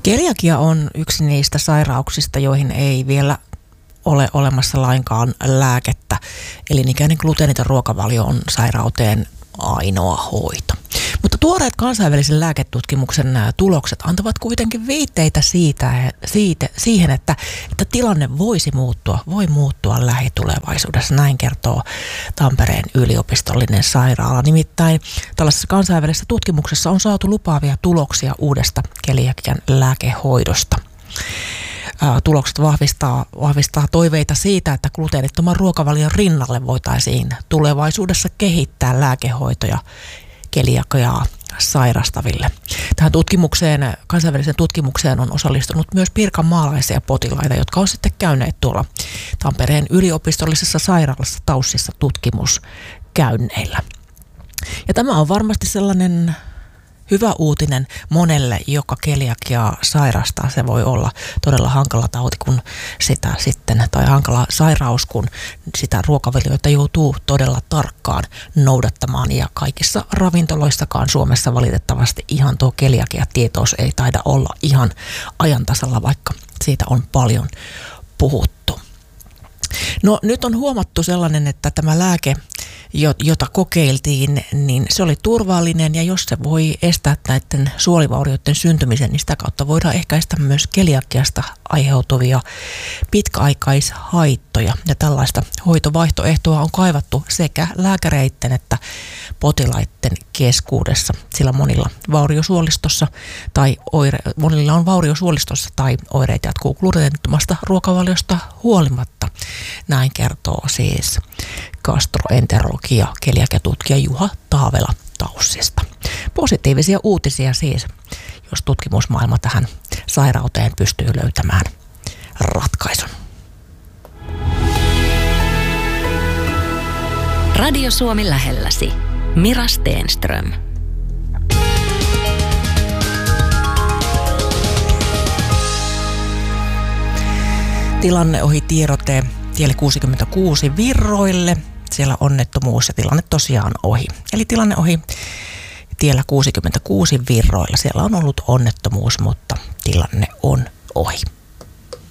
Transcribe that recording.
Keliakia on yksi niistä sairauksista, joihin ei vielä ole olemassa lainkaan lääkettä. Elinikäinen gluteeniton ruokavalio on sairauteen ainoa hoito. Mutta tuoreet kansainvälisen lääketutkimuksen tulokset antavat kuitenkin viitteitä siihen, että tilanne voi muuttua lähitulevaisuudessa. Näin kertoo Tampereen yliopistollinen sairaala. Nimittäin tällaisessa kansainvälisessä tutkimuksessa on saatu lupaavia tuloksia uudesta keliakian lääkehoidosta. Tulokset vahvistaa toiveita siitä, että gluteenittoman ruokavalion rinnalle voitaisiin tulevaisuudessa kehittää lääkehoitoja keliakiaa sairastaville. Tähän kansainväliseen tutkimukseen on osallistunut myös pirkanmaalaisia potilaita, jotka on sitten käyneet tuolla Tampereen yliopistollisessa sairaalassa TAYSissa tutkimuskäynneillä. Ja tämä on varmasti sellainen hyvä uutinen monelle, joka keliakiaa sairastaa. Se voi olla todella hankala tauti, tai hankala sairaus, kun sitä ruokavalioita joutuu todella tarkkaan noudattamaan. Ja kaikissa ravintoloissakaan Suomessa valitettavasti ihan tuo keliakia-tietous ei taida olla ihan ajan tasalla, vaikka siitä on paljon puhuttu. No nyt on huomattu sellainen, että tämä lääke, jota kokeiltiin, niin se oli turvallinen, ja jos se voi estää näiden suolivaurioiden syntymisen, niin sitä kautta voidaan ehkäistä myös keliakiasta aiheutuvia pitkäaikaishaittoja. Ja tällaista hoitovaihtoehtoa on kaivattu sekä lääkäreiden että potilaiden keskuudessa, sillä monilla on vauriosuolistossa tai oireet jatkuu gluteenittomasta ruokavaliosta huolimatta. Näin kertoo siis gastroenterologi ja keliakiatutkija Juha Taavela TAYSista. Positiivisia uutisia siis, jos tutkimusmaailma tähän sairauteen pystyy löytämään ratkaisun. Radio Suomi lähelläsi. Mira Stenström. Tilanne ohi tiedote tielle 66 Virroille. Siellä onnettomuus ja tilanne tosiaan ohi. Eli tilanne ohi tiellä 66 Virroilla. Siellä on ollut onnettomuus, mutta tilanne on ohi.